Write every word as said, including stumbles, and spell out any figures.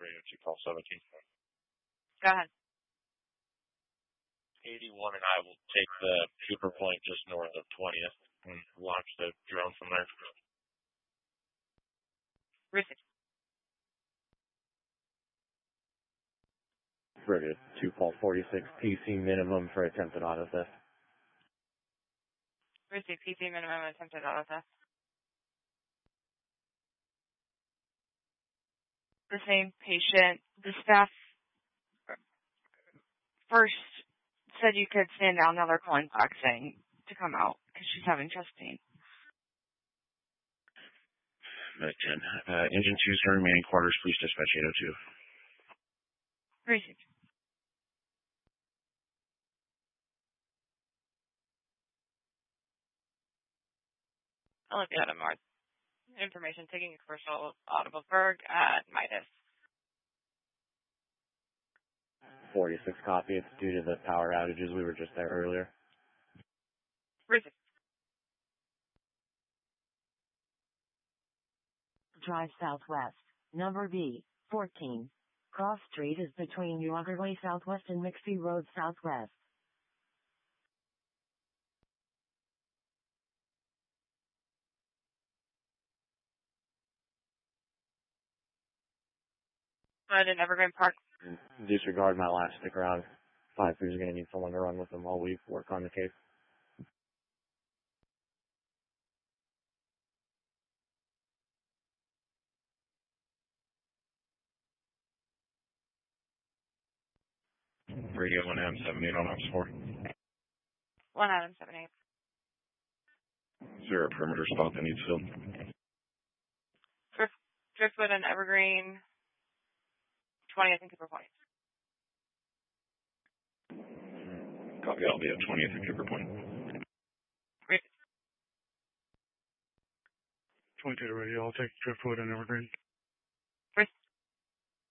Radio two, call seventeen. Go ahead. eighty-one and I will take the Cooper Point just north of twentieth and launch the drone from there. Receive. Radio two, call forty-six, P C minimum for attempted auto theft. Receive, P C minimum attempted auto theft. The same patient, the staff first said you could stand down, now they're calling back saying to come out because she's having chest pain. Medic ten. Uh, engine two, sir, remaining quarters, please dispatch eight oh two. Receive. Olivia Adamar. Information taking a commercial Audible Berg at Midas. forty-six copy. It's due to the power outages. We were just there earlier. Receive. Drive southwest. Number B, fourteen. Cross Street is between Yawger Way Southwest and McPhee Road Southwest. But in Evergreen Park. Disregard my last stick around. Five three is going to need someone to run with them while we work on the case. Radio one M seven eight on Ops four. one Adam seven eight. Is there a perimeter spot that needs filled? Drift, Driftwood and Evergreen. twentieth and Cooper Point. Copy, I'll be at twentieth and Cooper Point. Great. twenty-two to radio, I'll take Driftwood and Evergreen.